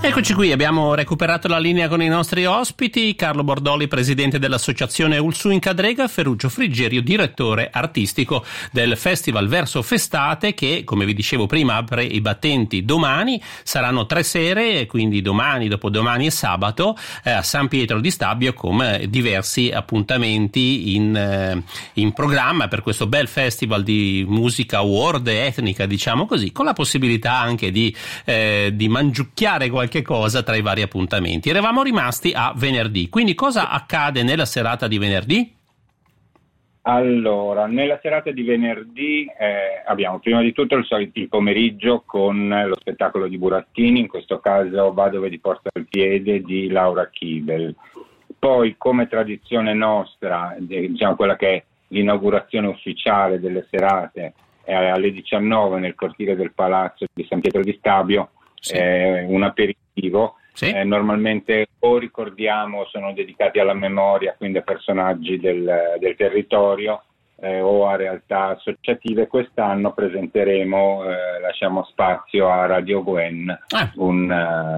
Eccoci qui, abbiamo recuperato la linea con i nostri ospiti, Carlo Bordoli, presidente dell'associazione Ulsu in Cadrega, Ferruccio Frigerio, direttore artistico del Festival Verso Festate, che, come vi dicevo prima, apre i battenti domani. Saranno 3 sere, quindi domani, dopodomani e sabato, a San Pietro di Stabio, con diversi appuntamenti in programma per questo bel festival di musica world etnica, diciamo così, con la possibilità anche di mangiucchiare qualche cosa tra i vari appuntamenti. Eravamo rimasti a venerdì, quindi cosa accade nella serata di venerdì? Allora, nella serata di venerdì abbiamo prima di tutto il pomeriggio con lo spettacolo di burattini, in questo caso Va dove ti porta il piede di Laura Kibel. Poi, come tradizione nostra, diciamo quella che è l'inaugurazione ufficiale delle serate, alle 19 nel cortile del Palazzo di San Pietro di Stabio, sì. Un aperitivo. Sì. Normalmente o ricordiamo, sono dedicati alla memoria, quindi a personaggi del territorio o a realtà associative. Quest'anno presenteremo, lasciamo spazio a Radio Gwen, un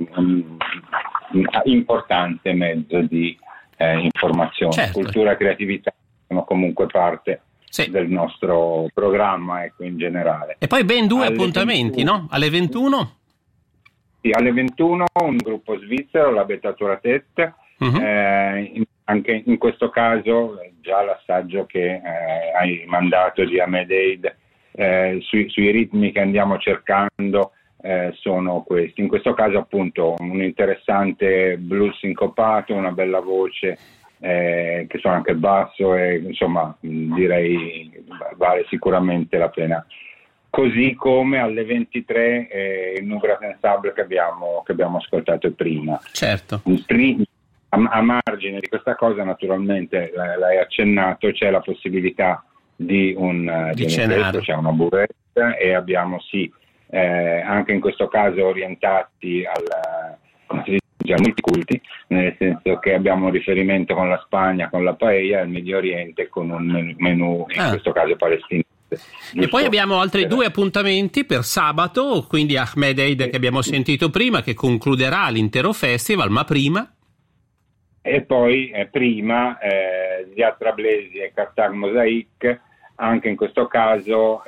importante mezzo di informazione. Certo. Cultura e creatività sono comunque parte del nostro programma, ecco, in generale. E poi ben 2 appuntamenti, 21, no? Alle 21? Sì, alle 21 un gruppo svizzero, la Betatura-Tet, anche in questo caso già l'assaggio che hai mandato di Ahmed Eid sui ritmi che andiamo cercando sono questi. In questo caso appunto un interessante blues sincopato, una bella voce che suona anche il basso e insomma direi vale sicuramente la pena. Così come alle 23 il Nubra Sensable che abbiamo ascoltato prima. Certo. A margine di questa cosa, naturalmente, l'hai accennato, c'è la possibilità di un cenare, c'è una burretta, e abbiamo anche in questo caso orientati ai multiculti, nel senso che abbiamo un riferimento con la Spagna, con la paella, il Medio Oriente con un menù, in questo caso palestinese. E poi abbiamo altri 2 appuntamenti per sabato, quindi Ahmed Eid che abbiamo sentito prima, che concluderà l'intero festival, ma prima? E poi prima Ziad Trablesi e Cartag Mosaic, anche in questo caso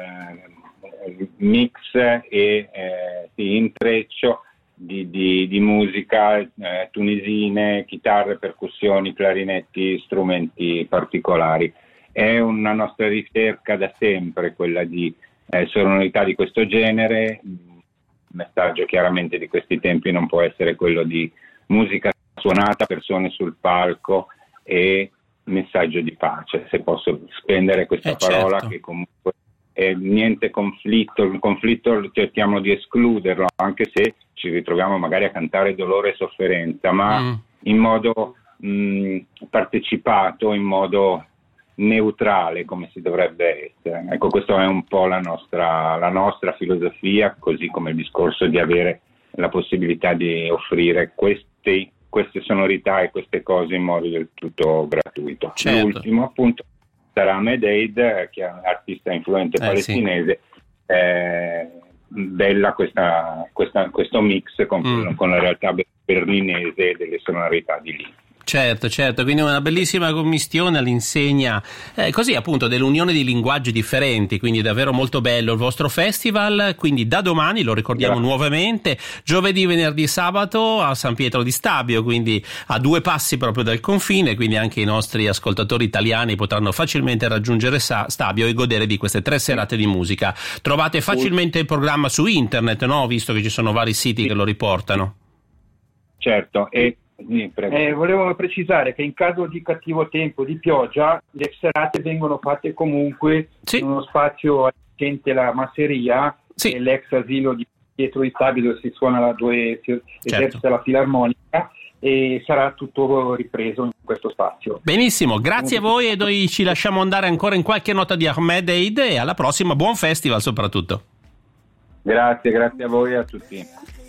mix e intreccio di musica tunisine, chitarre, percussioni, clarinetti, strumenti particolari. È una nostra ricerca da sempre quella di sonorità di questo genere. Il messaggio chiaramente di questi tempi non può essere quello di musica suonata, persone sul palco e messaggio di pace, se posso spendere questa parola, certo. Che comunque è niente conflitto, il conflitto cerchiamo di escluderlo, anche se ci ritroviamo magari a cantare dolore e sofferenza, ma in modo partecipato, in modo neutrale, come si dovrebbe essere. Ecco, questa è un po' la nostra filosofia, così come il discorso di avere la possibilità di offrire queste sonorità e queste cose in modo del tutto gratuito. Certo. L'ultimo appunto sarà Ahmed Eid, che è un artista influente palestinese. Bella questo mix con la realtà berlinese delle sonorità di lì. Certo, quindi una bellissima commistione all'insegna così appunto dell'unione di linguaggi differenti, quindi davvero molto bello il vostro festival. Quindi da domani, lo ricordiamo nuovamente, giovedì, venerdì, sabato a San Pietro di Stabio, quindi a 2 passi proprio dal confine, quindi anche i nostri ascoltatori italiani potranno facilmente raggiungere Stabio e godere di queste 3 serate di musica. Trovate facilmente il programma su internet, no? Visto che ci sono vari siti che lo riportano. Certo, e volevo precisare che in caso di cattivo tempo, di pioggia, le serate vengono fatte comunque in uno spazio adiacente la masseria, e l'ex asilo di Pietro di Stabio, dove si suona si esercita la filarmonica, e sarà tutto ripreso in questo spazio. Benissimo, grazie a voi, e noi ci lasciamo andare ancora in qualche nota di Ahmed Eid, e alla prossima, buon festival soprattutto. Grazie a voi e a tutti.